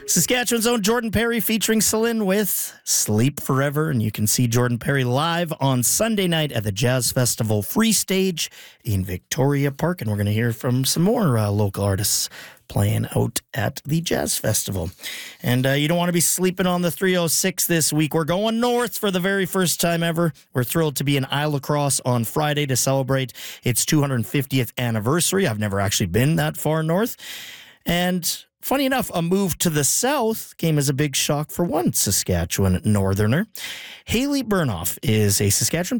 Saskatchewan's own Jordan Perry featuring Celine with Sleep Forever. And you can see Jordan Perry live on Sunday night at the Jazz Festival Free Stage in Victoria Park. And we're going to hear from some more local artists playing out at the Jazz Festival. And you don't want to be sleeping on the 306 this week. We're going north for the very first time ever. We're thrilled to be in Isle La Crosse on Friday to celebrate its 250th anniversary. I've never actually been that far north. And funny enough, a move to the south came as a big shock for one Saskatchewan northerner. Haley Burnoff is a Saskatchewan